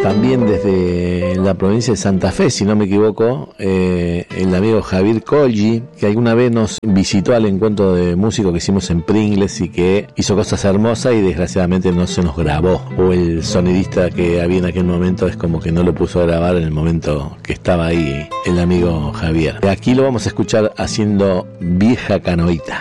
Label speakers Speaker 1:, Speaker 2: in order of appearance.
Speaker 1: También desde la provincia de Santa Fe, si no me equivoco, el amigo Javier Colgi, que alguna vez nos visitó al encuentro de músicos que hicimos en Pringles y que hizo cosas hermosas y desgraciadamente no se nos grabó. O el sonidista que había en aquel momento es como que no lo puso a grabar en el momento que estaba ahí el amigo Javier. Aquí lo vamos a escuchar haciendo Vieja Canoita.